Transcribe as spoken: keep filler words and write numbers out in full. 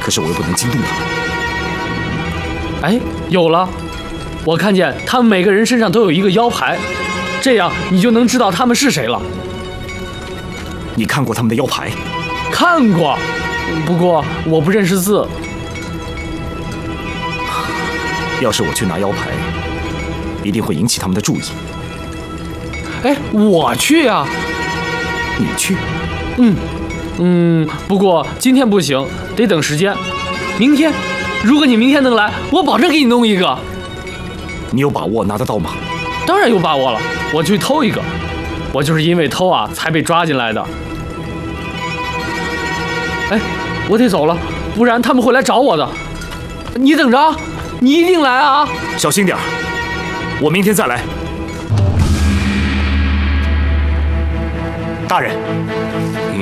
可是我又不能惊动他们。 哎，有了！我看见他们每个人身上都有一个腰牌，这样你就能知道他们是谁了。 你看过他们的腰牌？ 看过，不过我不认识字。 要是我去拿腰牌，一定会引起他们的注意。 哎，我去呀！ 你去？ 嗯嗯，不过今天不行，得等时间。明天，如果你明天能来，我保证给你弄一个。 你有把握拿得到吗？ 当然有把握了，我去偷一个。我就是因为偷啊，才被抓进来的。哎，我得走了，不然他们会来找我的。你等着啊，你一定来啊！ 小心点儿，我明天再来。大人。